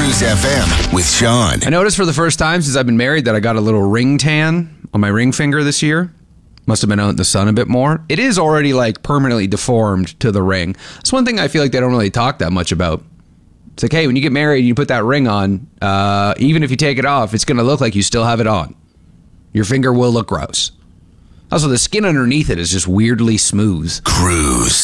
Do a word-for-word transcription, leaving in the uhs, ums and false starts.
Cruise F M with Sean. I noticed for the first time since I've been married that I got a little ring tan on my ring finger this year. Must have been out in the sun a bit more. It is already like permanently deformed to the ring. That's one thing I feel like they don't really talk that much about. It's like, hey, when you get married and you put that ring on, uh, even if you take it off, it's going to look like you still have it on. Your finger will look gross. Also, the skin underneath it is just weirdly smooth. Cruise.